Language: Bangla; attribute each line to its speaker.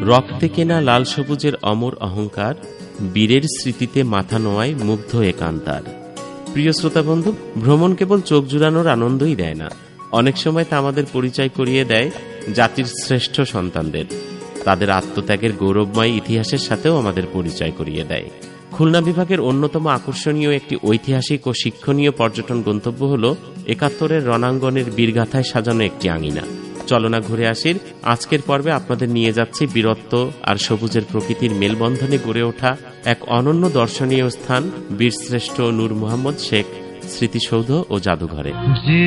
Speaker 1: রক্তে কেনা লাল সবুজের অমর অহংকার, বীরের স্মৃতিতে মাথা নোয়ায় মুগ্ধ একান্তার। প্রিয় শ্রোতা বন্ধু, ভ্রমণ কেবল চোখ জুড়ানোর আনন্দই দেয় না, অনেক সময় তা আমাদের পরিচয় করিয়ে দেয় জাতির শ্রেষ্ঠ সন্তানদের। তাদের আত্মত্যাগের গৌরবময় ইতিহাসের সাথেও আমাদের পরিচয় করিয়ে দেয়। খুলনা বিভাগের অন্যতম আকর্ষণীয় একটি ঐতিহাসিক ও শিক্ষণীয় পর্যটন গন্তব্য হল ৭১-এর রণাঙ্গনের বীরগাথায় সাজানো একটি আঙিনা। চলনা ঘুরে আসির আজকের পর্বে আপনাদের নিয়ে যাচ্ছি বীরত্ব আর সবুজের প্রকৃতির মেলবন্ধনে গড়ে ওঠা এক অনন্য দর্শনীয় স্থান, বীরশ্রেষ্ঠ নূর মোহাম্মদ শেখ স্মৃতিসৌধ ও জাদুঘরে।